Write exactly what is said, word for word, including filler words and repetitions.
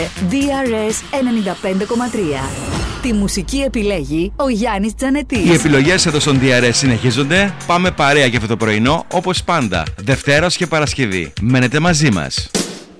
ντι αρ ες ενενήντα πέντε κόμμα τρία. Τη μουσική επιλέγει ο Γιάννης Τζανετής. Οι επιλογές εδώ στον ντι αρ ες συνεχίζονται. Πάμε παρέα για αυτό το πρωινό, όπως πάντα, Δευτέρα και Παρασκευή. Μένετε μαζί μας.